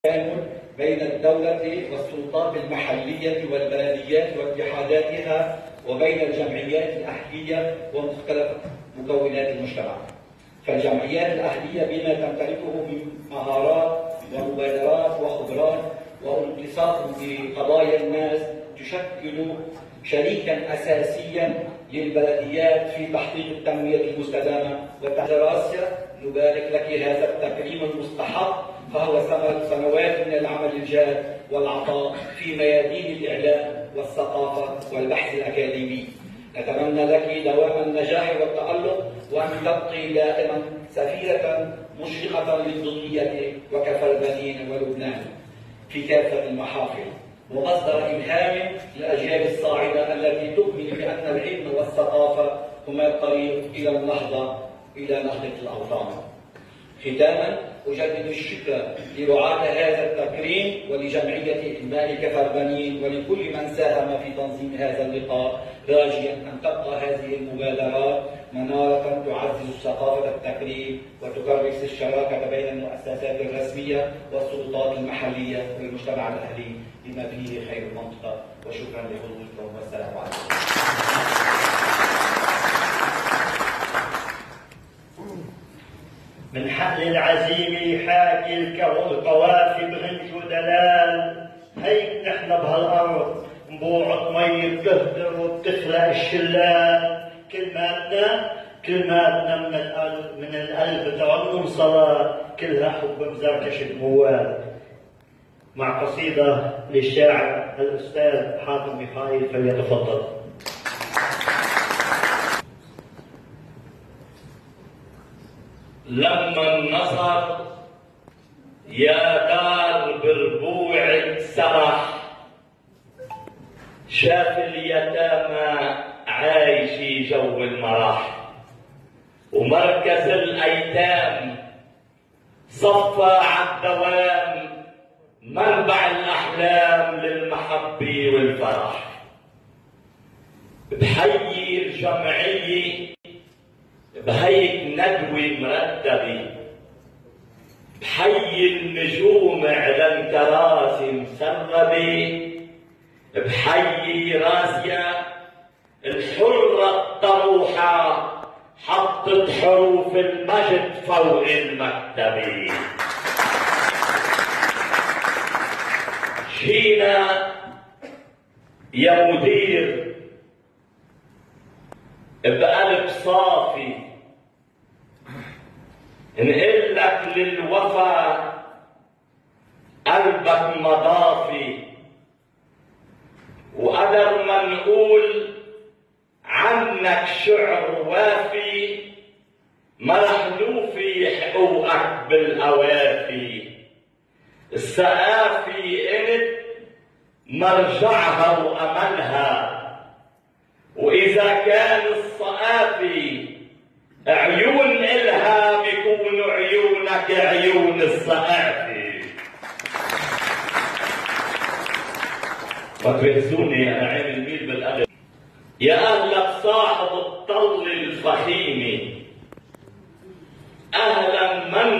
التكامل بين الدولة والسلطات المحلية والبلديات واتحاداتها وبين الجمعيات الأهلية ومختلف مكونات المجتمع. فالجمعيات الأهلية بما تمتلكه من مهارات ومبادرات وخبرات وانبساط بقضايا الناس تشكل شريكا أساسيا للبلديات في تحقيق التنمية المستدامة والدراسة. نبارك لك هذا التكريم المستحق، فهو ثمرة سنوات من العمل الجاد والعطاء في ميادين الإعلام والثقافة والبحث الأكاديمي. نتمنى لك دوام النجاح والتألق، وأن تبقي دائما سفيرة مشرقة للدنيا وكفربنين ولبنان في كافة المحافل، ومصدر إلهام للأجيال الصاعدة التي تؤمن بأن العلم والثقافة هما الطريق إلى النهضة الأوطان. ختاما أجدد الشكر لرعاة هذا التكريم ولجمعية إنماء كفربنين ولكل من ساهم في تنظيم هذا اللقاء، راجيا أن تبقى هذه المبادرات منارة تعزز ثقافة التكريم وتكرس الشراكة بين المؤسسات الرسمية والسلطات المحلية والمجتمع الأهلي بما فيه خير المنطقة. وشكرا لحضوركم والسلام عليكم. من حقل العزيمة يحاكي القوافي بغنج ودلال، هيك نحن بهالأرض نبوعة مي بتهدر وبتخلق الشلال. كلماتنا من القلب تعم صلاة، كلها حب مزركش الموال. مع قصيدة للشاعر الأستاذ حاتم ميخائيل، فليتفضل. لما النصر يا دار بربوعك سرح، شاف اليتامى عايشي جو المرح، ومركز الأيتام صفى عالدوام، منبع الأحلام للمحبة والفرح. بحيي الجمعية بهيك ندوة مرتبة، بحيي النجوم على الكراسي مسربة، بحيي راسيا الحرة الطروحة حطت حروف المجد فوق المكتبة. جينا يا مدير بقلب صافي نقول لك للوفا قلبك مضافي، وقدر ما نقول عنك شعر وافي، ما رح نوفي حقوقك بالأوافي. الثقافي انت مرجعها وأملها، وإذا كان الصقافي عيون إلها بيكون عيونك عيون الصقافي. ما تبهزوني أنا عين الميل بالقلب. يا أهلا بصاحب الطل الفخيمة، أهلا من